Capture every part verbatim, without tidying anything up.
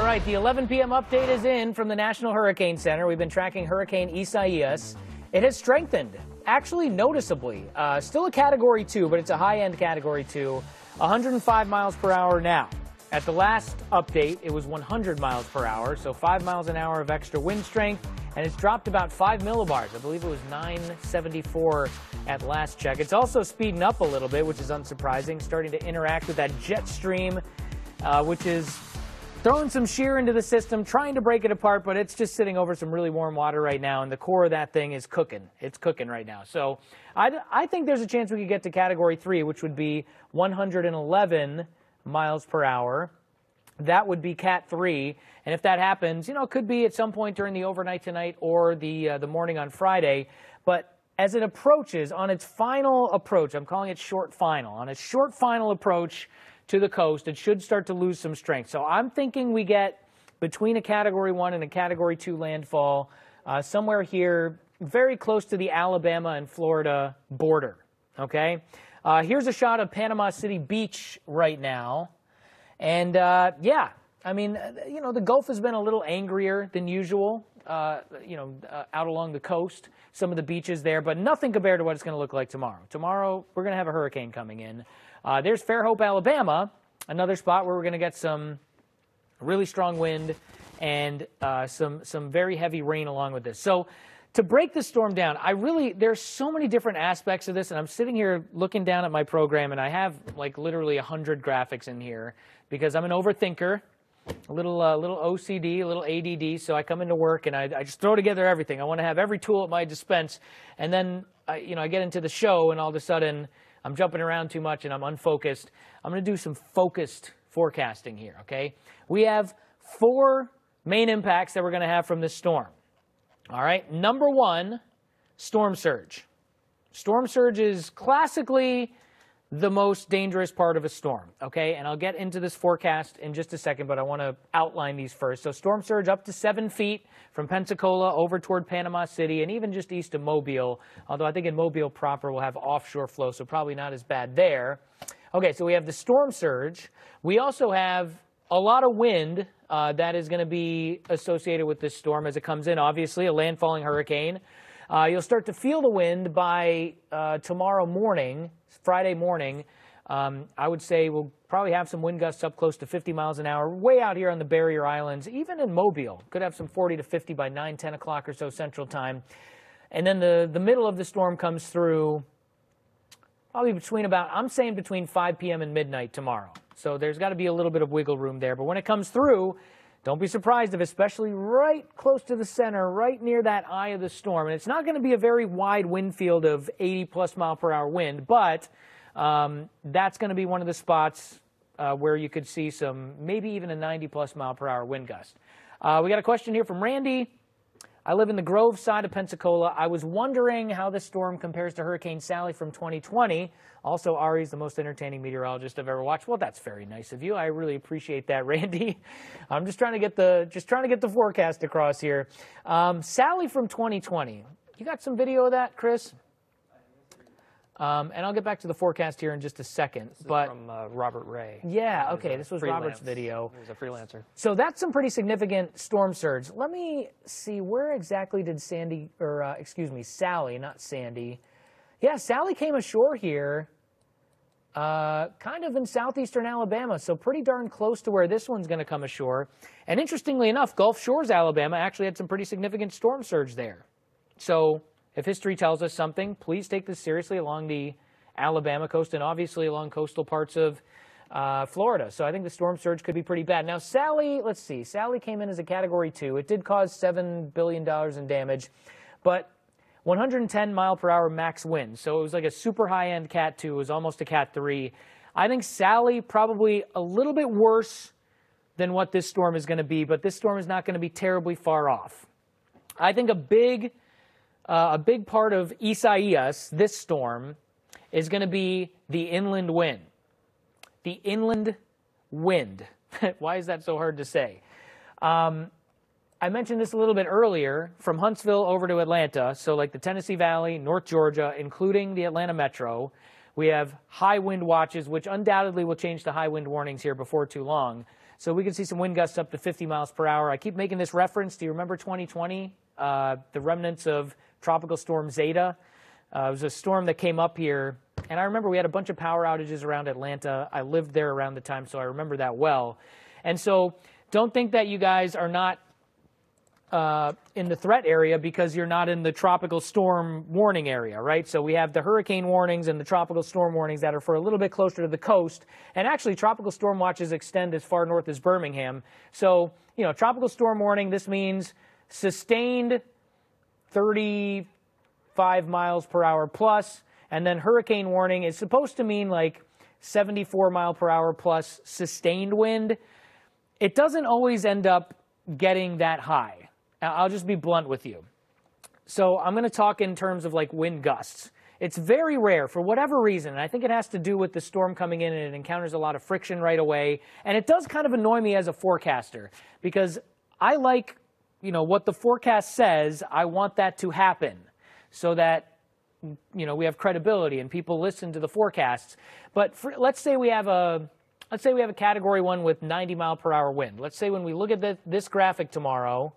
All right, the eleven p m update is in from the National Hurricane Center. We've been tracking Hurricane Isaias. It has strengthened, actually noticeably. Uh, still a Category two, but it's a high-end Category two. one hundred five miles per hour now. At the last update, it was one hundred miles per hour, so five miles an hour of extra wind strength, and it's dropped about five millibars. I believe it was nine seventy-four at last check. It's also speeding up a little bit, which is unsurprising, starting to interact with that jet stream, uh, which is throwing some shear into the system, trying to break it apart, but it's just sitting over some really warm water right now, and the core of that thing is cooking. It's cooking right now. So I, I think there's a chance we could get to Category three, which would be one hundred eleven miles per hour. That would be Cat three, and if that happens, you know, it could be at some point during the overnight tonight or the uh, the morning on Friday. But as it approaches, on its final approach, I'm calling it short final, on its short final approach to the coast, it should start to lose some strength. So I'm thinking we get between a Category one and a Category two landfall uh, somewhere here very close to the Alabama and Florida border, okay? Uh, here's a shot of Panama City Beach right now. And, uh, yeah, I mean, you know, the Gulf has been a little angrier than usual, uh, you know, uh, out along the coast, some of the beaches there, but nothing compared to what it's going to look like tomorrow. Tomorrow, we're going to have a hurricane coming in. Uh, there's Fairhope, Alabama, another spot where we're going to get some really strong wind and uh, some, some very heavy rain along with this. So to break this storm down, I really, there's so many different aspects of this, and I'm sitting here looking down at my program, and I have like literally one hundred graphics in here because I'm an overthinker, a little, uh, little O C D, a little A D D, so I come into work and I, I just throw together everything. I want to have every tool at my dispense, and then I, you know, I get into the show, and all of a sudden I'm jumping around too much and I'm unfocused. I'm going to do some focused forecasting here, okay? We have four main impacts that we're going to have from this storm. All right, number one, storm surge. Storm surge is classically the most dangerous part of a storm, okay? And I'll get into this forecast in just a second, but I want to outline these first. So storm surge up to seven feet from Pensacola over toward Panama City and even just east of Mobile, although I think in Mobile proper we'll have offshore flow, so probably not as bad there. Okay, so we have the storm surge. We also have a lot of wind uh, that is going to be associated with this storm as it comes in, obviously, a landfalling hurricane. Uh, you'll start to feel the wind by uh, tomorrow morning, Friday morning. Um, I would say we'll probably have some wind gusts up close to fifty miles an hour, way out here on the Barrier Islands, even in Mobile. Could have some forty to fifty by nine, ten o'clock or so Central Time. And then the, the middle of the storm comes through probably between about, I'm saying between five p m and midnight tomorrow. So there's got to be a little bit of wiggle room there. But when it comes through, don't be surprised if, especially right close to the center, right near that eye of the storm, and it's not going to be a very wide wind field of eighty plus mile per hour wind, but um, that's going to be one of the spots uh, where you could see some, maybe even a ninety plus mile per hour wind gust. Uh, we got a question here from Randy. I live in the Grove side of Pensacola. I was wondering how this storm compares to Hurricane Sally from twenty twenty. Also, Ari's the most entertaining meteorologist I've ever watched. Well, that's very nice of you. I really appreciate that, Randy. I'm just trying to get the just trying to get the forecast across here. Um, Sally from twenty twenty. You got some video of that, Chris? Um, and I'll get back to the forecast here in just a second. This but is from uh, Robert Ray. Yeah, okay, this was freelance. Robert's video. He was a freelancer. So that's some pretty significant storm surge. Let me see, where exactly did Sandy, or uh, excuse me, Sally, not Sandy. Yeah, Sally came ashore here, uh, kind of in southeastern Alabama, so pretty darn close to where this one's going to come ashore. And interestingly enough, Gulf Shores, Alabama, actually had some pretty significant storm surge there. So if history tells us something, please take this seriously along the Alabama coast and obviously along coastal parts of uh, Florida. So I think the storm surge could be pretty bad. Now, Sally, let's see. Sally came in as a Category two. It did cause seven billion dollars in damage, but one hundred ten mile per hour max wind. So it was like a super high-end Cat two. It was almost a Cat three. I think Sally probably a little bit worse than what this storm is going to be, but this storm is not going to be terribly far off. I think a big... Uh, a big part of Isaias, this storm, is going to be the inland wind. The inland wind. Why is that so hard to say? Um, I mentioned this a little bit earlier, from Huntsville over to Atlanta, so like the Tennessee Valley, North Georgia, including the Atlanta metro. We have high wind watches, which undoubtedly will change to high wind warnings here before too long. So we can see some wind gusts up to fifty miles per hour. I keep making this reference. Do you remember twenty twenty? Uh, the remnants of Tropical Storm Zeta? Uh, it was a storm that came up here. And I remember we had a bunch of power outages around Atlanta. I lived there around the time, so I remember that well. And so don't think that you guys are not uh, in the threat area because you're not in the tropical storm warning area, right? So we have the hurricane warnings and the tropical storm warnings that are for a little bit closer to the coast. And actually, tropical storm watches extend as far north as Birmingham. So, you know, tropical storm warning, this means sustained thirty-five miles per hour plus. And then hurricane warning is supposed to mean like seventy-four mile per hour plus sustained wind. It doesn't always end up getting that high. I'll just be blunt with you. So I'm going to talk in terms of like wind gusts. It's very rare for whatever reason, and I think it has to do with the storm coming in and it encounters a lot of friction right away. And it does kind of annoy me as a forecaster because I like, you know, what the forecast says. I want that to happen so that, you know, we have credibility and people listen to the forecasts. But for, let's say we have a let's say we have a category one with ninety mile per hour wind. Let's say when we look at the, this graphic tomorrow,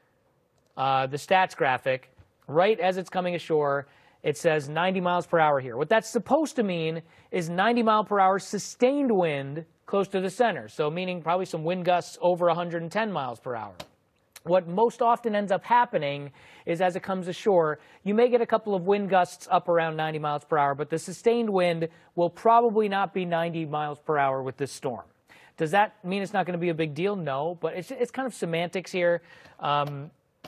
uh, the stats graphic, right as it's coming ashore, it says ninety miles per hour here. What that's supposed to mean is ninety mile per hour sustained wind close to the center. So meaning probably some wind gusts over one hundred ten miles per hour. What most often ends up happening is as it comes ashore, you may get a couple of wind gusts up around ninety miles per hour, but the sustained wind will probably not be ninety miles per hour with this storm. Does that mean it's not going to be a big deal? No, but it's, it's kind of semantics here. Um,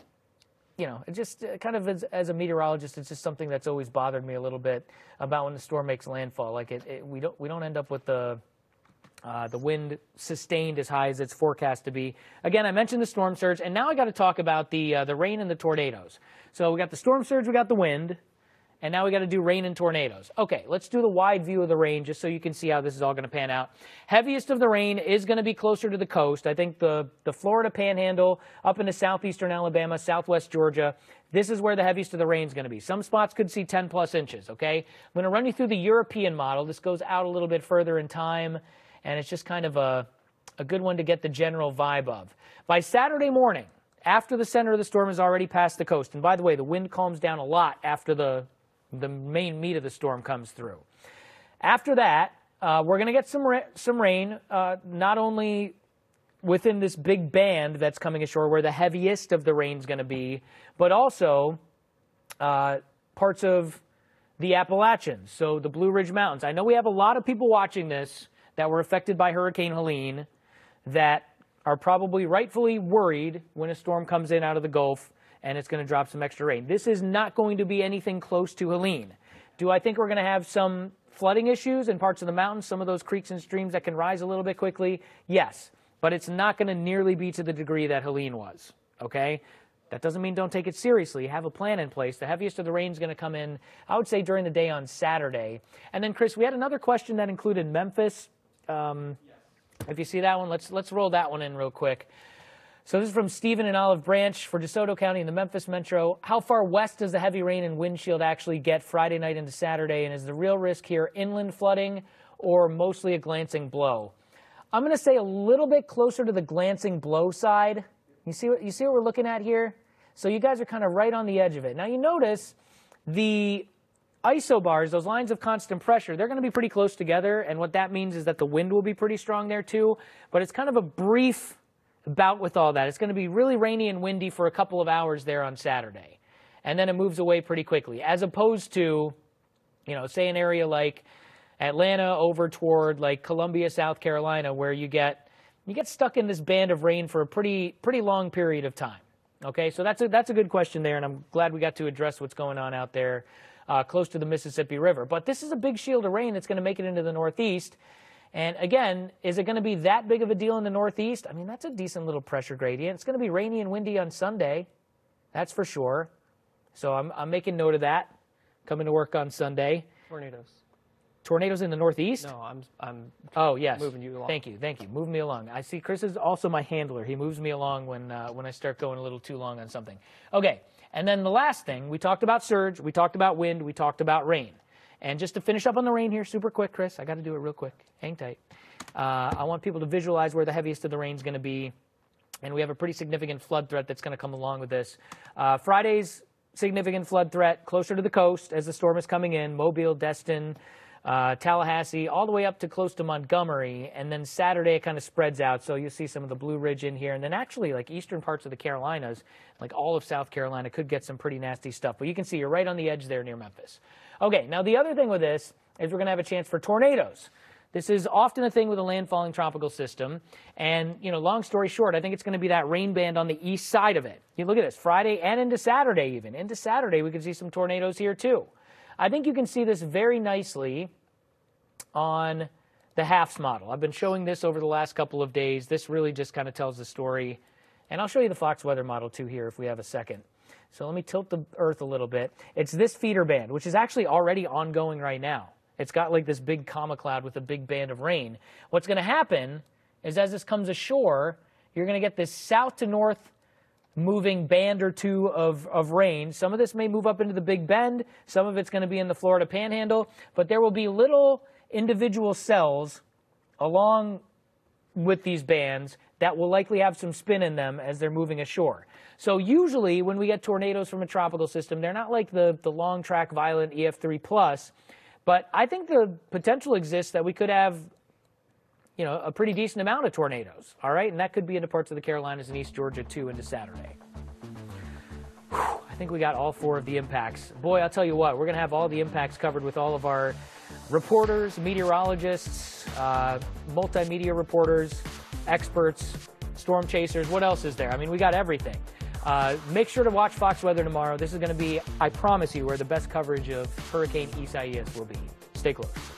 you know, it just uh, kind of as, as a meteorologist, it's just something that's always bothered me a little bit about when the storm makes landfall. Like it, it we don't we don't end up with the Uh, the wind sustained as high as it's forecast to be. Again, I mentioned the storm surge, and now I got to talk about the uh, the rain and the tornadoes. So we got the storm surge, we got the wind, and now we got to do rain and tornadoes. Okay, let's do the wide view of the rain just so you can see how this is all going to pan out. Heaviest of the rain is going to be closer to the coast. I think the, the Florida Panhandle up into southeastern Alabama, southwest Georgia, this is where the heaviest of the rain is going to be. Some spots could see ten plus inches, okay? I'm going to run you through the European model. This goes out a little bit further in time, and it's just kind of a, a good one to get the general vibe of. By Saturday morning, after the center of the storm has already passed the coast, and by the way, the wind calms down a lot after the, the main meat of the storm comes through. After that, uh, we're going to get some, ra some rain, uh, not only within this big band that's coming ashore where the heaviest of the rain is going to be, but also uh, parts of the Appalachians, so the Blue Ridge Mountains. I know we have a lot of people watching this that were affected by Hurricane Helene that are probably rightfully worried when a storm comes in out of the Gulf and it's going to drop some extra rain. This is not going to be anything close to Helene. Do I think we're going to have some flooding issues in parts of the mountains, some of those creeks and streams that can rise a little bit quickly? Yes, but it's not going to nearly be to the degree that Helene was, okay? That doesn't mean don't take it seriously. Have a plan in place. The heaviest of the rain is going to come in, I would say, during the day on Saturday. And then, Chris, we had another question that included Memphis. Um, yes. If you see that one, let's let's roll that one in real quick. So this is from Stephen in Olive Branch for DeSoto County in the Memphis Metro. How far west does the heavy rain and windshield actually get Friday night into Saturday? And is the real risk here inland flooding or mostly a glancing blow? I'm going to say a little bit closer to the glancing blow side. You see what you see what we're looking at here? So you guys are kind of right on the edge of it. Now you notice the isobars, those lines of constant pressure, they're going to be pretty close together, and what that means is that the wind will be pretty strong there too, but it's kind of a brief bout with all that. It's going to be really rainy and windy for a couple of hours there on Saturday, and then it moves away pretty quickly, as opposed to, you know, say an area like Atlanta over toward like Columbia, South Carolina, where you get you get stuck in this band of rain for a pretty pretty long period of time. Okay, so that's a, that's a good question there, and I'm glad we got to address what's going on out there Uh, close to the Mississippi River. But this is a big shield of rain that's going to make it into the Northeast. And again, is it going to be that big of a deal in the Northeast? I mean, that's a decent little pressure gradient. It's going to be rainy and windy on Sunday. That's for sure. So I'm, I'm making note of that, coming to work on Sunday. Tornadoes. Tornadoes in the Northeast? No, I'm, I'm oh, yes. moving you along. Thank you, thank you. Move me along. I see Chris is also my handler. He moves me along when, uh, when I start going a little too long on something. Okay. And then the last thing, we talked about surge, we talked about wind, we talked about rain. And just to finish up on the rain here, super quick, Chris, I got to do it real quick. Hang tight. Uh, I want people to visualize where the heaviest of the rain is going to be. And we have a pretty significant flood threat that's going to come along with this. Uh, Friday's significant flood threat closer to the coast as the storm is coming in, Mobile, Destin, uh, Tallahassee, all the way up to close to Montgomery. And then Saturday it kind of spreads out. So you'll see some of the Blue Ridge in here. And then actually like eastern parts of the Carolinas, like all of South Carolina, could get some pretty nasty stuff. But you can see you're right on the edge there near Memphis. Okay, now the other thing with this is we're going to have a chance for tornadoes. This is often a thing with a landfalling tropical system. And, you know, long story short, I think it's going to be that rain band on the east side of it. You look at this, Friday and into Saturday even. Into Saturday, we could see some tornadoes here too. I think you can see this very nicely on the H A F S model. I've been showing this over the last couple of days. This really just kind of tells the story. And I'll show you the Fox weather model too here if we have a second. So let me tilt the Earth a little bit. It's this feeder band, which is actually already ongoing right now. It's got like this big comma cloud with a big band of rain. What's going to happen is as this comes ashore, you're going to get this south to north moving band or two of, of rain. Some of this may move up into the Big Bend. Some of it's going to be in the Florida Panhandle. But there will be little individual cells along with these bands that will likely have some spin in them as they're moving ashore. So usually when we get tornadoes from a tropical system, they're not like the, the long track violent E F three plus. But I think the potential exists that we could have, you know, a pretty decent amount of tornadoes, all right? And that could be into parts of the Carolinas and East Georgia, too, into Saturday. Whew, I think we got all four of the impacts. Boy, I'll tell you what, we're going to have all the impacts covered with all of our reporters, meteorologists, uh, multimedia reporters, experts, storm chasers. What else is there? I mean, we got everything. Uh, make sure to watch Fox Weather tomorrow. This is going to be, I promise you, where the best coverage of Hurricane Isaias will be. Stay close.